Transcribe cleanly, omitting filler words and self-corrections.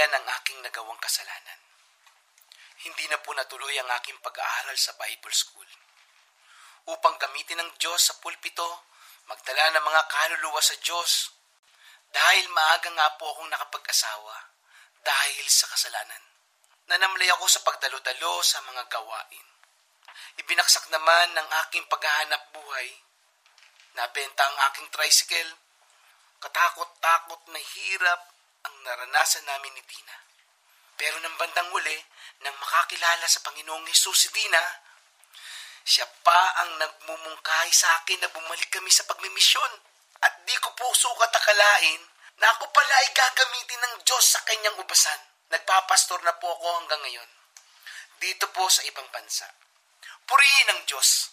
napatunayan ang aking nagawang kasalanan. Hindi na po natuloy ang aking pag-aaral sa Bible School. Upang gamitin ng Diyos sa pulpito, magdala ng mga kaluluwa sa Diyos. Dahil maaga nga po akong nakapag-asawa dahil sa kasalanan. Nanamlay ako sa pagdalo-dalo sa mga gawain. Ibinaksak naman ng aking paghahanap buhay. Nabenta ang aking tricycle. Katakot-takot na hirap ang naranasan namin ni Dina. Pero nang bandang huli, nang makakilala sa Panginoong Hesus si Dina, siya pa ang nagmumungkahi sa akin na bumalik kami sa pagmimisyon. At di ko po sukat akalain na ako pala ay gagamitin ng Diyos sa kanyang ubasan. Nagpapastor na po ako hanggang ngayon. Dito po sa ibang bansa. Purihin ang Diyos.